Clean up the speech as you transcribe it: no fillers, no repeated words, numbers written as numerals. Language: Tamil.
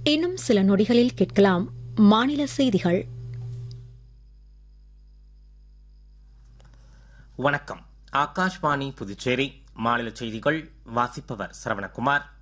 இன்னும் சில நொடிகளில் கேட்கலாம் மாநில செய்திகள். வணக்கம். ஆகாஷ்வாணி புதுச்சேரி. மாநில செய்திகள் வாசிப்பவர் சரவணகுமார்.